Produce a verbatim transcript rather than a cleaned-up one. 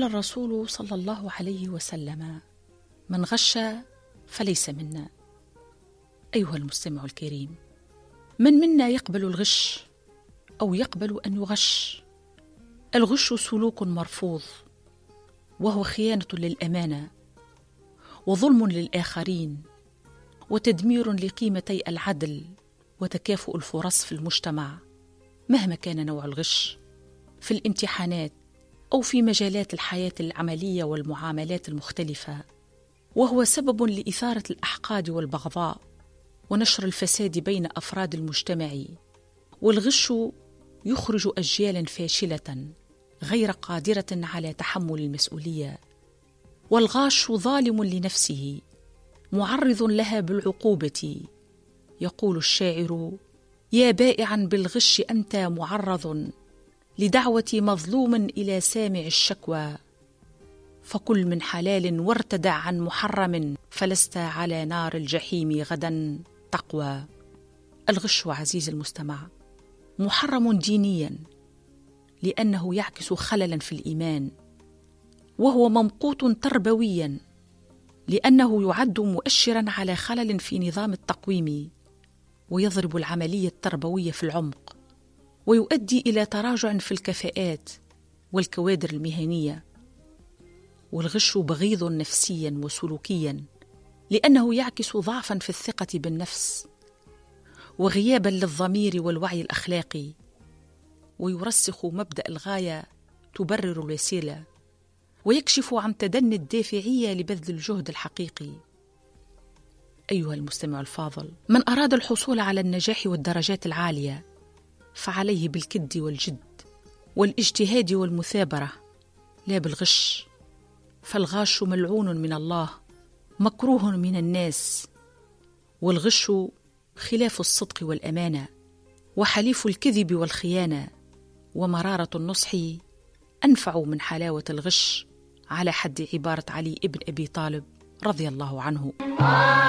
قال الرسول صلى الله عليه وسلم: من غش فليس منا. أيها المستمع الكريم، من منا يقبل الغش أو يقبل أن يغش؟ الغش سلوك مرفوض، وهو خيانة للأمانة وظلم للآخرين وتدمير لقيمتي العدل وتكافؤ الفرص في المجتمع، مهما كان نوع الغش، في الامتحانات أو في مجالات الحياة العملية والمعاملات المختلفة، وهو سبب لإثارة الأحقاد والبغضاء ونشر الفساد بين أفراد المجتمع. والغش يخرج أجيالا فاشلة غير قادرة على تحمل المسؤولية. والغاش ظالم لنفسه معرض لها بالعقوبة. يقول الشاعر: يا بائعا بالغش أنت معرض لدعوة مظلوم إلى سامع الشكوى، فكل من حلال وارتدع عن محرم، فلست على نار الجحيم غدا تقوى. الغش عزيز المستمع محرم دينيا، لأنه يعكس خللا في الإيمان، وهو ممقوت تربويا، لأنه يعد مؤشرا على خلل في نظام التقويم، ويضرب العملية التربوية في العمق، ويؤدي إلى تراجع في الكفاءات والكوادر المهنية. والغش بغيض نفسيا وسلوكيا، لأنه يعكس ضعفا في الثقة بالنفس وغيابا للضمير والوعي الأخلاقي، ويرسخ مبدأ الغاية تبرر الوسيلة، ويكشف عن تدني الدافعية لبذل الجهد الحقيقي. أيها المستمع الفاضل، من أراد الحصول على النجاح والدرجات العالية فعليه بالكد والجد والاجتهاد والمثابرة، لا بالغش، فالغاش ملعون من الله مكروه من الناس. والغش خلاف الصدق والأمانة، وحليف الكذب والخيانة، ومرارة النصح أنفع من حلاوة الغش، على حد عبارة علي ابن أبي طالب رضي الله عنه.